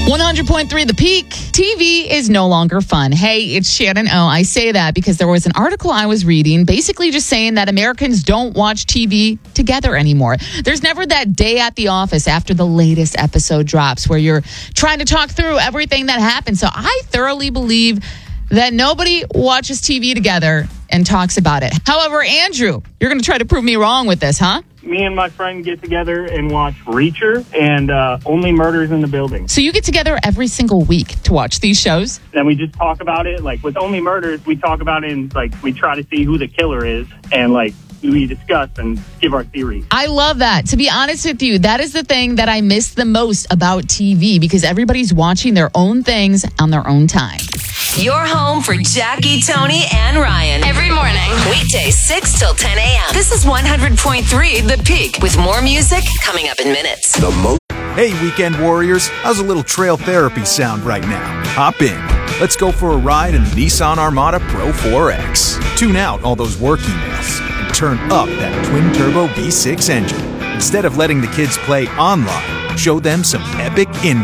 100.3 The Peak. TV is no longer fun. Hey, it's Shannon O. I say that because there was an article I was reading basically just saying that Americans don't watch TV together anymore. There's never that day at the office after the latest episode drops where you're trying to talk through everything that happened. So I thoroughly believe that nobody watches TV together and talks about it. However, Andrew, you're going to try to prove me wrong with this, huh? Me and my friend get together and watch Reacher and Only Murders in the Building. So you get together every single week to watch these shows? And we just talk about it. Like with Only Murders, we talk about it and like we try to see who the killer is and like we discuss and give our theories. I love that. To be honest with you, that is the thing that I miss the most about TV because everybody's watching their own things on their own time. Your home for Jackie, Tony, and Ryan. Every morning. Weekdays 6 till 10 a.m. This is 100.3 The Peak with more music coming up in minutes. Hey, weekend warriors. How's a little trail therapy sound right now? Hop in. Let's go for a ride in the Nissan Armada Pro 4X. Tune out all those work emails and turn up that twin-turbo V6 engine. Instead of letting the kids play online, show them some epic in